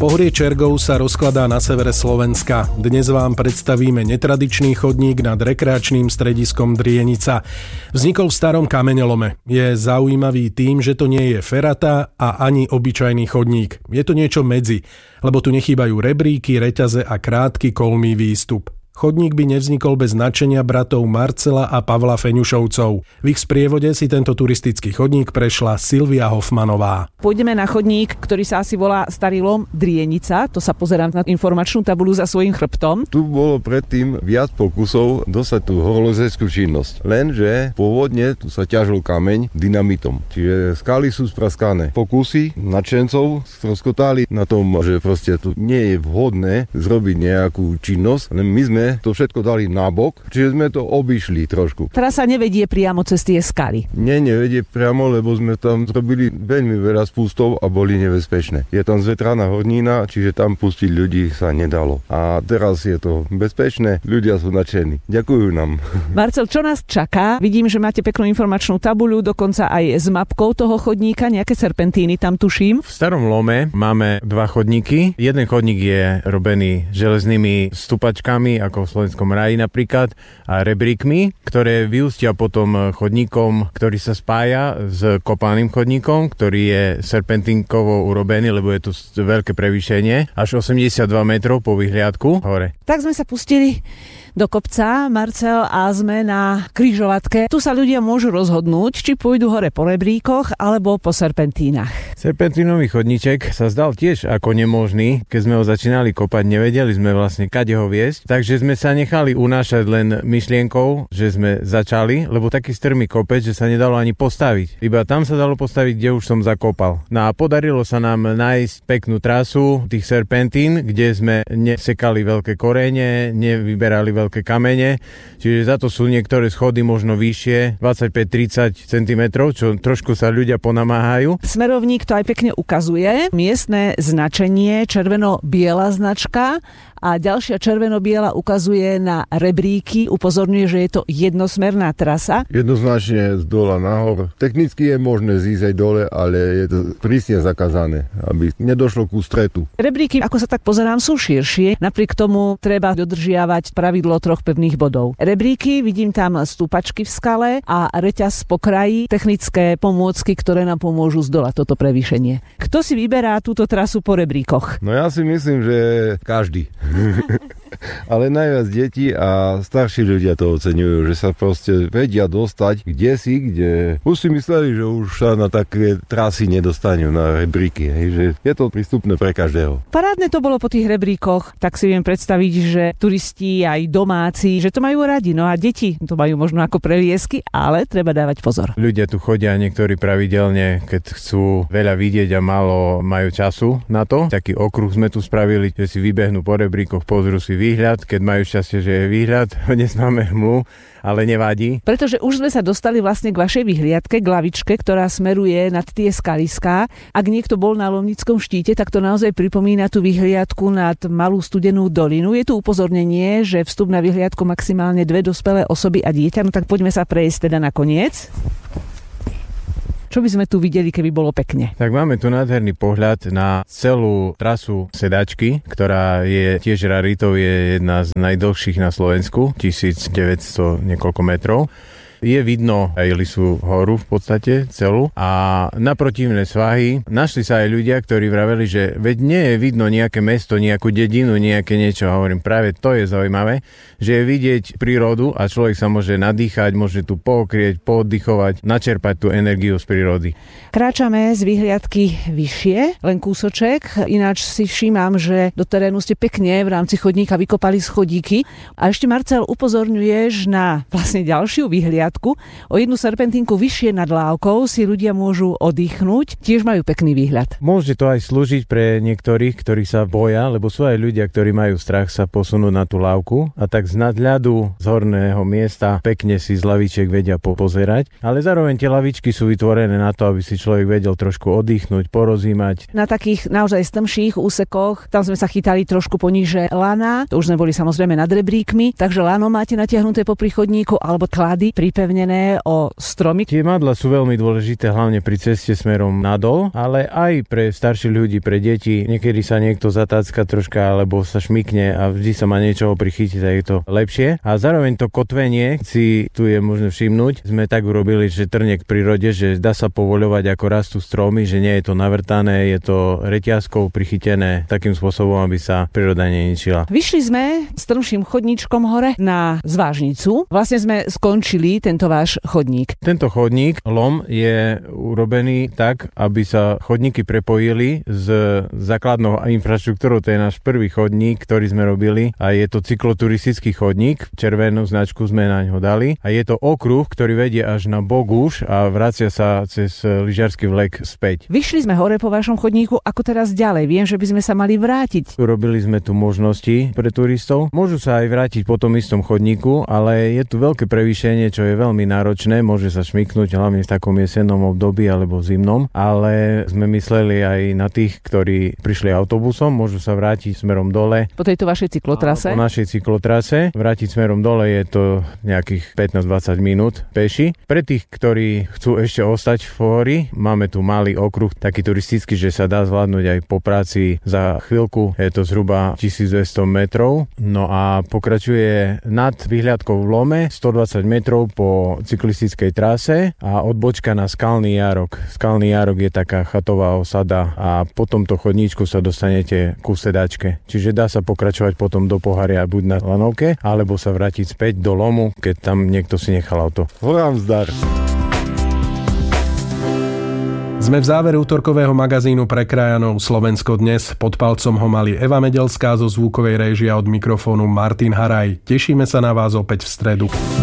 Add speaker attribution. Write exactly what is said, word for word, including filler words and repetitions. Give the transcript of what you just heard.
Speaker 1: Pohorie Čergov sa rozkladá na severe Slovenska. Dnes vám predstavíme netradičný chodník nad rekreačným strediskom Drienica. Vznikol v starom kameňolome. Je zaujímavý tým, že to nie je ferata a ani obyčajný chodník. Je to niečo medzi, lebo tu nechýbajú rebríky, reťaze a krátky kolmý výstup. Chodník by nevznikol bez nadšenia bratov Marcela a Pavla Feňušovcov. V ich sprievode si tento turistický chodník prešla Silvia Hofmanová.
Speaker 2: Pôjdeme na chodník, ktorý sa asi volá Starý lom Drienica. To sa pozerám na informačnú tabuľu za svojím chrbtom.
Speaker 3: Tu bolo predtým viac pokusov dostať tú horolezecku činnosť. Lenže pôvodne tu sa ťažil kameň dynamitom. Čiže skaly sú spraskané. Pokusy nadšencov stroskotali na tom, že proste tu nie je vhodné zrobiť nejakú činnosť. Len my sme to všetko dali nabok, čiže sme to obišli trošku.
Speaker 2: Teraz sa nevedie priamo cez tie skaly.
Speaker 3: Nie, nevedie priamo, lebo sme tam zrobili veľmi veľa spustov a boli nebezpečné. Je tam zvetraná hornina, čiže tam pustiť ľudí sa nedalo. A teraz je to bezpečné, ľudia sú nadšení. Ďakujú nám.
Speaker 2: Marcel, čo nás čaká? Vidím, že máte peknú informačnú tabuľu, dokonca aj s mapkou toho chodníka, nejaké serpentíny tam tuším.
Speaker 4: V Starom lome máme dva chodníky. Jeden chodník je robený železnými stupačkami, ako v Slovenskom ráji napríklad, a rebríkmi, ktoré vyústia potom chodníkom, ktorý sa spája s kopánnym chodníkom, ktorý je serpentínkovo urobený, lebo je tu veľké prevýšenie, až osemdesiatdva metrov po vyhliadku hore.
Speaker 2: Tak sme sa pustili do kopca, Marcel, a sme na križovatke. Tu sa ľudia môžu rozhodnúť, či pôjdu hore po rebríkoch alebo po serpentínach.
Speaker 4: Serpentínový chodníček sa zdal tiež ako nemožný. Keď sme ho začínali kopať, nevedeli sme vlastne kade ho viesť, takže sme sa nechali unášať len myšlienkou, že sme začali, lebo taký strmý kopec, že sa nedalo ani postaviť. Iba tam sa dalo postaviť, kde už som zakopal. No a podarilo sa nám nájsť peknú trasu tých serpentín, kde sme nesekali veľké korene, nevyberali veľké veľké kamene, čiže za to sú niektoré schody možno vyššie, dvadsaťpäť tridsať centimetrov, čo trošku sa ľudia ponamáhajú.
Speaker 2: Smerovník to aj pekne ukazuje. Miestne značenie, červeno-biela značka, a ďalšia červeno-biela ukazuje na rebríky, upozorňuje, že je to jednosmerná trasa.
Speaker 3: Jednoznačne z dola nahor. Technicky je možné zísť aj dole, ale je to prísne zakázané, aby nedošlo ku stretu.
Speaker 2: Rebríky, ako sa tak pozerám, sú širšie. Napriek tomu treba dodržiavať pravidlo troch pevných bodov. Rebríky, vidím tam stúpačky v skale a reťaz po kraji, technické pomôcky, ktoré nám pomôžu zdolať toto prevýšenie. Kto si vyberá túto trasu po rebríkoch?
Speaker 3: No ja si myslím, že každý. Ale najviac deti a starší ľudia to oceňujú, že sa proste vedia dostať kdesi, kde už si mysleli, že už sa na také trasy nedostanú, na rebríky, hej, že je to prístupné pre každého.
Speaker 2: Parádne to bolo po tých rebríkoch, tak si viem predstaviť, že turisti aj domáci, že to majú radi, no a deti to majú možno ako preliesky, ale treba dávať pozor.
Speaker 4: Ľudia tu chodia niektorí pravidelne, keď chcú veľa vidieť a málo majú času na to. Taký okruh sme tu spravili, že si vybehnú po rebríkoch, pozrú si výhľad, keď majú šťastie, že je výhľad, dnes máme hmlu, ale nevadí.
Speaker 2: Pretože už sme sa dostali vlastne k vašej vyhliadke, k lavičke, ktorá smeruje nad tie skaliská. Ak niekto bol na Lomnickom štíte, tak to naozaj pripomína tú vyhliadku nad Malú Studenú dolinu. Je tu upozornenie, že vstup na vyhliadku maximálne dve dospelé osoby a dieťa. No tak poďme sa prejsť teda nakoniec. Čo by sme tu videli, keby bolo pekne?
Speaker 4: Tak máme tu nádherný pohľad na celú trasu sedačky, ktorá je tiež raritou, je jedna z najdlhších na Slovensku, tisícdeväťsto niekoľko metrov. Je vidno aj Lisú horu v podstate celú a na protivné svahy našli sa aj ľudia, ktorí vraveli, že veď nie je vidno nejaké mesto, nejakú dedinu, nejaké niečo. Hovorím, práve to je zaujímavé, že je vidieť prírodu a človek sa môže nadýchať, môže tu pookrieť, pooddychovať, načerpať tú energiu z prírody.
Speaker 2: Kráčame z vyhliadky vyššie, len kúsoček, ináč si všímam, že do terénu ste pekne v rámci chodníka vykopali schodíky. A ešte, Marcel, upozorňuješ na vlastne ďalšiu vyhliadku. O jednu serpentínku vyššie nad lávkou si ľudia môžu oddychnúť, tiež majú pekný výhľad.
Speaker 4: Môže to aj slúžiť pre niektorých, ktorí sa boja, lebo sú aj ľudia, ktorí majú strach sa posunúť na tú lávku a tak z nadľadu z horného miesta pekne si z lavičiek vedia popozerať, ale zároveň tie lavičky sú vytvorené na to, aby si človek vedel trošku oddychnúť, porozímať.
Speaker 2: Na takých naozaj strmších úsekoch, tam sme sa chytali trošku poníže lana, to už sme boli samozrejme nad rebríkmi, takže lano máte natiahnuté popri chodníku alebo klady, prípe pripevnené o stromy.
Speaker 4: Tie madlá sú veľmi dôležité, hlavne pri ceste smerom nadol, ale aj pre starších ľudí, pre deti. Niekedy sa niekto zatácka troška, alebo sa šmykne a vždy sa má niečoho prichytiť, tak je to lepšie. A zároveň to kotvenie, si tu je možno všimnúť, sme tak urobili, že trnie k prírode, že dá sa povoľovať, ako rastú stromy, že nie je to navrtané, je to reťazkou prichytené takým spôsobom, aby sa príroda neničila.
Speaker 2: Vyšli sme strmším chodníčkom hore na Zvážnicu. Vlastne sme skončili tento váš chodník.
Speaker 4: Tento chodník, lom, je urobený tak, aby sa chodníky prepojili s základnou infraštruktúrou. To je náš prvý chodník, ktorý sme robili a je to cykloturistický chodník. Červenú značku sme na ňo dali a je to okruh, ktorý vedie až na Boguš a vracia sa cez lyžiarsky vlek späť.
Speaker 2: Vyšli sme hore po vašom chodníku, ako teraz ďalej? Viem, že by sme sa mali vrátiť.
Speaker 4: Urobili sme tu možnosti pre turistov. Môžu sa aj vrátiť po tom istom chodníku, ale je tu veľké prevýšenie, čo je veľmi náročné. Môže sa šmyknúť hlavne v takom jesennom období alebo zimnom, ale sme mysleli aj na tých, ktorí prišli autobusom, môžu sa vrátiť smerom dole.
Speaker 2: Po tejto vašej cyklotrase?
Speaker 4: Po našej cyklotrase. Vrátiť smerom dole je to nejakých pätnásť dvadsať minút peši. Pre tých, ktorí chcú ešte ostať v hori, máme tu malý okruh, taký turistický, že sa dá zvládnuť aj po práci za chvíľku. Je to zhruba tisícdvesto metrov. No a pokračuje nad vyhliadkou v Lome stodvadsať metrov po cyklistickej trase a odbočka na Skalný jarok. Skalný jarok je taká chatová osada a po tomto chodníčku sa dostanete ku sedačke. Čiže dá sa pokračovať potom do Poharia buď na lanovke, alebo sa vrátiť späť do Lomu, keď tam niekto si nechal auto.
Speaker 3: Horám zdar.
Speaker 1: Sme v závere útorkového magazínu pre krajanov Slovensko dnes. Pod palcom ho mali Eva Medelská, zo zvukovej réžie, od mikrofónu Martin Haraj. Tešíme sa na vás opäť v stredu.